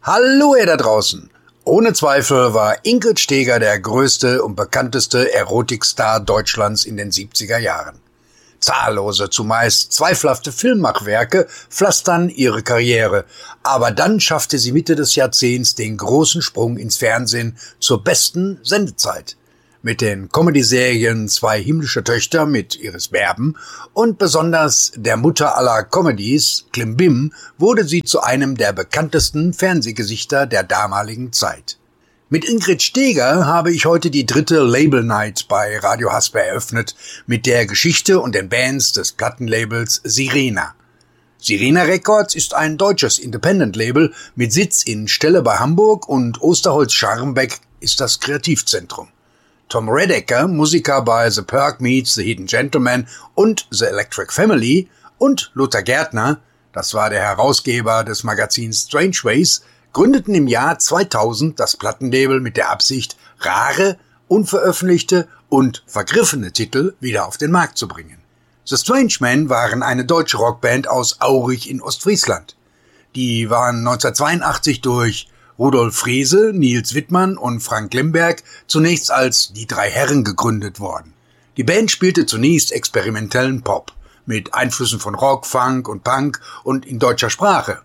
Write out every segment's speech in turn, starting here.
Hallo ihr da draußen! Ohne Zweifel war Ingrid Steeger der größte und bekannteste Erotikstar Deutschlands in den 70er Jahren. Zahllose, zumeist zweifelhafte Filmmachwerke pflastern ihre Karriere, aber dann schaffte sie Mitte des Jahrzehnts den großen Sprung ins Fernsehen zur besten Sendezeit. Mit den Comedy-Serien Zwei himmlische Töchter mit Iris Berben und besonders der Mutter aller Comedies, Klimbim, wurde sie zu einem der bekanntesten Fernsehgesichter der damaligen Zeit. Mit Ingrid Steeger habe ich heute die 3. Label Night bei Radio Hasper eröffnet, mit der Geschichte und den Bands des Plattenlabels Sirena. Sirena Records ist ein deutsches Independent-Label mit Sitz in Stelle bei Hamburg und Osterholz-Scharmbeck ist das Kreativzentrum. Tom Redeker, Musiker bei The Perk Meets The Hidden Gentleman und The Electric Family, und Lothar Gärtner, das war der Herausgeber des Magazins Strange Ways, gründeten im Jahr 2000 das Plattenlabel mit der Absicht, rare, unveröffentlichte und vergriffene Titel wieder auf den Markt zu bringen. The Strange Men waren eine deutsche Rockband aus Aurich in Ostfriesland. Die waren 1982 durch Rudolf Frese, Nils Wittmann und Frank Lemberg zunächst als die 3 Herren gegründet worden. Die Band spielte zunächst experimentellen Pop mit Einflüssen von Rock, Funk und Punk und in deutscher Sprache.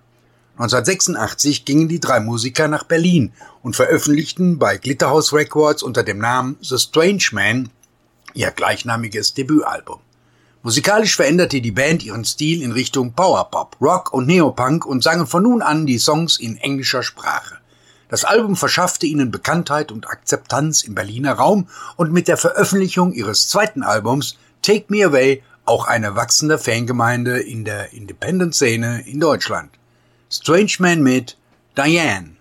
1986 gingen die 3 Musiker nach Berlin und veröffentlichten bei Glitterhouse Records unter dem Namen The Strange Men ihr gleichnamiges Debütalbum. Musikalisch veränderte die Band ihren Stil in Richtung Powerpop, Rock und Neopunk und sangen von nun an die Songs in englischer Sprache. Das Album verschaffte ihnen Bekanntheit und Akzeptanz im Berliner Raum und mit der Veröffentlichung ihres 2. Albums Take Me Away auch eine wachsende Fangemeinde in der Independent-Szene in Deutschland. Strange Man mit Diane.